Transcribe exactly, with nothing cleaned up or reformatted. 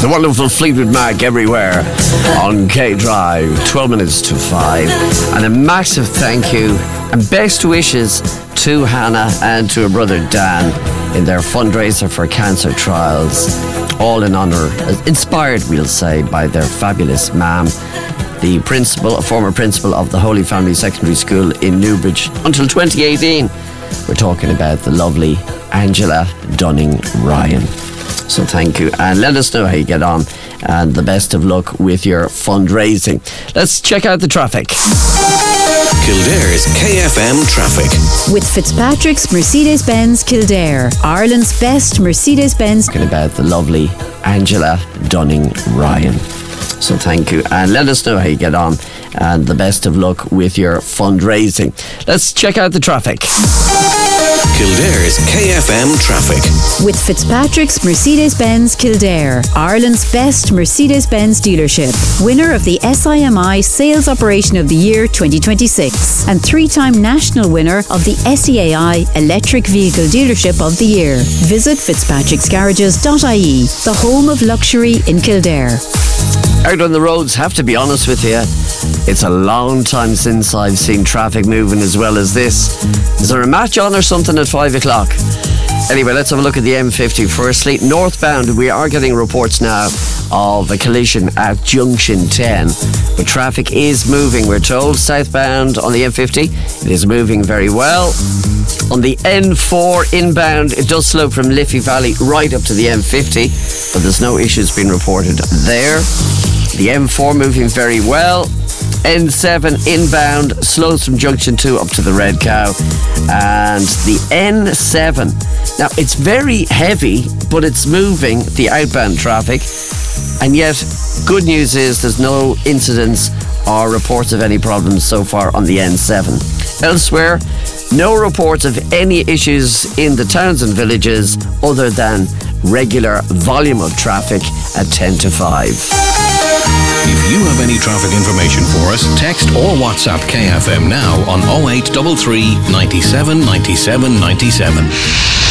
The wonderful Fleetwood Mac everywhere on K Drive, twelve minutes to five. And a massive thank you and best wishes to Hannah and to her brother Dan in their fundraiser for cancer trials. All in honour, inspired, we'll say, by their fabulous ma'am, the principal, a former principal of the Holy Family Secondary School in Newbridge until twenty eighteen. We're talking about the lovely Angela Dunning Ryan. So thank you, and let us know how you get on, and the best of luck with your fundraising. Let's check out the traffic. Kildare's K F M traffic. With Fitzpatrick's Mercedes-Benz Kildare, Ireland's best Mercedes-Benz. Talking about the lovely Angela Dunning Ryan. So thank you, and let us know how you get on, and the best of luck with your fundraising. Let's check out the traffic. Kildare's K F M traffic. With Fitzpatrick's Mercedes-Benz Kildare, Ireland's best Mercedes-Benz dealership, winner of the S I M I Sales Operation of the Year twenty twenty-six, and three-time national winner of the S E A I Electric Vehicle Dealership of the Year. Visit fitzpatricks garages dot I E, the home of luxury in Kildare. Out on the roads, have to be honest with you, it's a long time since I've seen traffic moving as well as this. Is there a match on or something at five o'clock? Anyway, let's have a look at the M fifty. Firstly, northbound, we are getting reports now of a collision at Junction ten. But traffic is moving, we're told. Southbound on the M fifty, it is moving very well. On the N four inbound, it does slow from Liffey Valley right up to the M fifty, but there's no issues being reported there. The M four moving very well. N seven inbound slows from Junction two up to the Red Cow. And the N seven, now it's very heavy, but it's moving, the outbound traffic. And yet, good news is there's no incidents or reports of any problems so far on the N seven. Elsewhere, no reports of any issues in the towns and villages other than regular volume of traffic at ten to five. If you have any traffic information for us, text or WhatsApp K F M now on oh eight three three, ninety-seven, ninety-seven, ninety-seven.